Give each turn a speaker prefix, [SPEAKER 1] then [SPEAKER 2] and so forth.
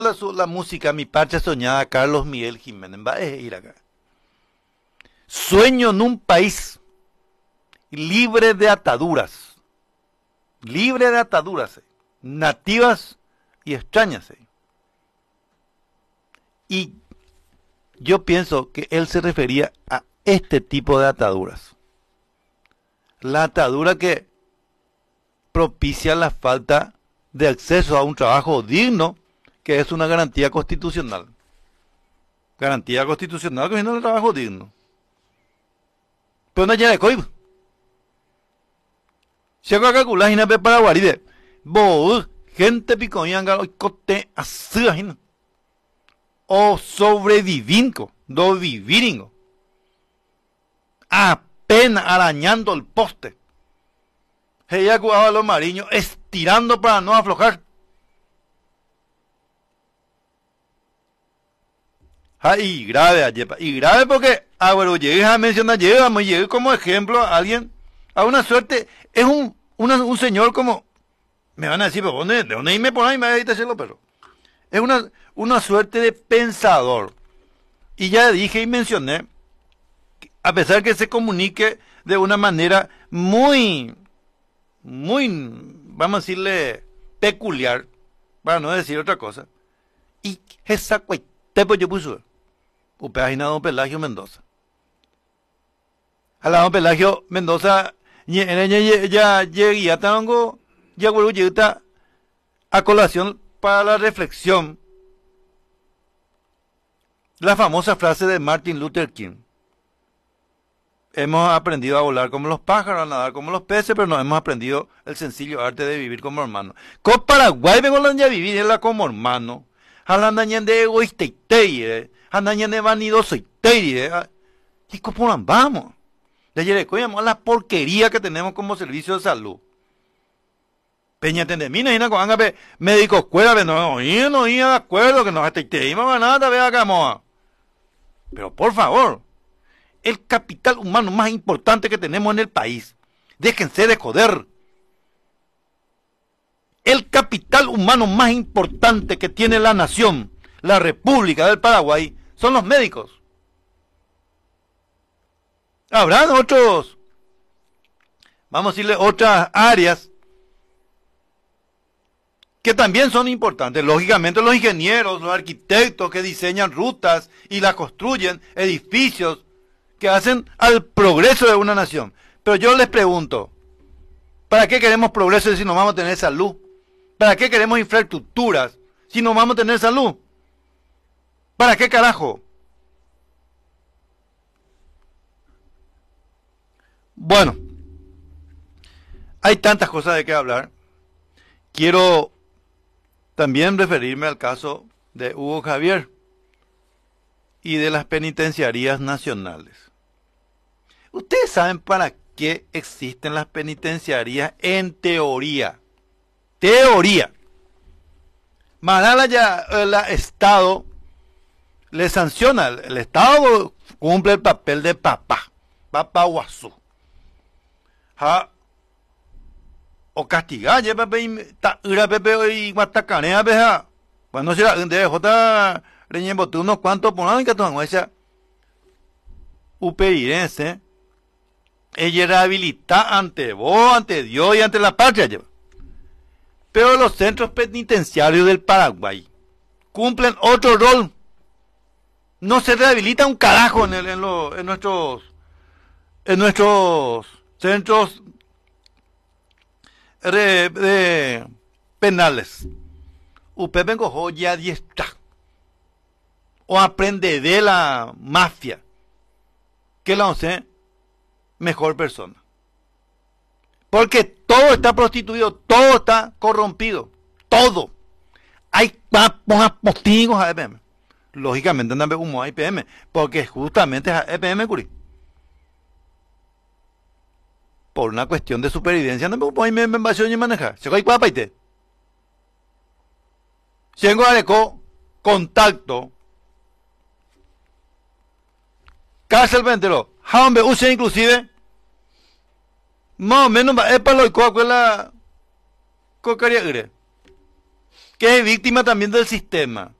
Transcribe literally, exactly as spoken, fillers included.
[SPEAKER 1] la, su- la música, mi parche soñada, Carlos Miguel Jiménez, va a ir acá. Sueño en un país libre de ataduras, libre de ataduras, eh, nativas y extrañas. eh. Y yo pienso que él se refería a este tipo de ataduras. La atadura que propicia la falta de acceso a un trabajo digno, que es una garantía constitucional. Garantía constitucional que viene del trabajo digno. Pero no llega de coibo. Si hago a calcular, y para guaride, vos, gente picoñanga, hoy cote así, o sobrevivinco, do viviringo. Apenas arañando el poste. Ella jugaba a los mariños, estirando para no aflojar. Ah, y grave, ayepa. Y grave porque, ah, bueno, llegué a mencionar, llegué, llegué como ejemplo a alguien, a una suerte, es un, una, un señor como, me van a decir, ¿pero dónde, de dónde irme por ahí? Me va a decir los perros. Es una, una suerte de pensador. Y ya dije y mencioné, a pesar que se comunique de una manera muy, muy, vamos a decirle, peculiar, para no decir otra cosa. Y esa cuitepo yo puse, upejina don Pelagio Mendoza. A la don Pelagio Mendoza, ya llegué a tango, ya vuelvo a a colación para la reflexión. La famosa frase de Martin Luther King. Hemos aprendido a volar como los pájaros, a nadar como los peces, pero no hemos aprendido el sencillo arte de vivir como hermanos. Con Paraguay vengo a vivir como hermano. Halandañen de egoísta y teire, halandañen de vanidoso y teire. ¿Y cómo vamos? De ayer a la porquería que tenemos como servicio de salud. Peña tendemina, ina con angape, médico escuela, no, no, no, de acuerdo que nos teiteimos nada, vea acá, moa. Pero por favor, el capital humano más importante que tenemos en el país. Déjense de joder. El capital humano más importante que tiene la nación, la República del Paraguay, son los médicos. Habrán otros, vamos a decirle, otras áreas que también son importantes. Lógicamente los ingenieros, los arquitectos que diseñan rutas y las construyen, edificios que hacen al progreso de una nación. Pero yo les pregunto, ¿para qué queremos progreso si no vamos a tener salud? ¿Para qué queremos infraestructuras si no vamos a tener salud? ¿Para qué carajo? Bueno, hay tantas cosas de qué hablar. Quiero también referirme al caso de Hugo Javier y de las penitenciarías nacionales. Ustedes saben para qué existen las penitenciarías en teoría. Teoría. Manala ya el Estado le sanciona, el Estado cumple el papel de papá, papá guasú. Ja, o castigar, ya pepe, ta ira pepe y guatacanea peja. Cuando será de jota reñembote unos cuantos por nada que toman esa upeirense, ella rehabilita ante vos, ante Dios y ante la patria. Lleva. Pero los centros penitenciarios del Paraguay cumplen otro rol. No se rehabilita un carajo en, el, en, lo, en nuestros en nuestros centros de, de penales. Usted vengo ya diestra o aprende de la mafia que la once mejor persona. Porque todo está prostituido, todo está corrompido, todo. Hay postigos a E P M. Lógicamente no humo a I P M, porque justamente es E P M curi. Por una cuestión de supervivencia, no me puedo irme en invasión y manejar. Se hay cuapaite. Si tengo areco, contacto, cárcel ventero, jambe use inclusive, más o menos es para lo que la cocaría ire. que es víctima también del sistema.